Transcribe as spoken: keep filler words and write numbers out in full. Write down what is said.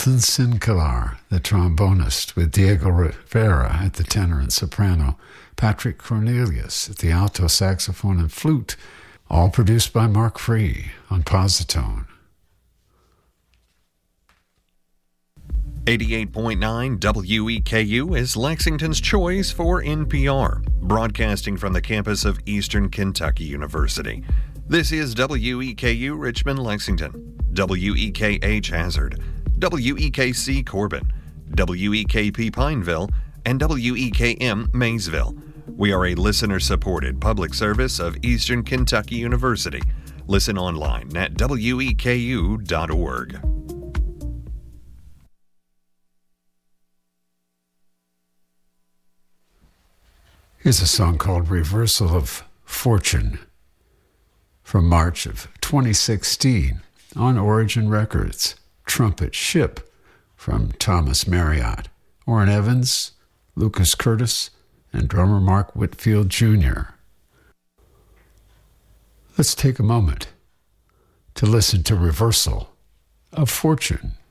Milton Sinclair, the trombonist, with Diego Rivera at the tenor and soprano, Patrick Cornelius at the alto saxophone and flute, all produced by Mark Free on Positone. eighty-eight point nine W E K U is Lexington's choice for N P R, broadcasting from the campus of Eastern Kentucky University. This is W E K U Richmond, Lexington, W E K H Hazard, W E K C Corbin, W E K P Pineville, and W E K M Maysville. We are a listener-supported public service of Eastern Kentucky University. Listen online at W E K U dot org. Here's a song called Reversal of Fortune from March of twenty sixteen on Origin Records. Trumpet Ship from Thomas Marriott, Orrin Evans, Lucas Curtis, and drummer Mark Whitfield Junior Let's take a moment to listen to Reversal of Fortune.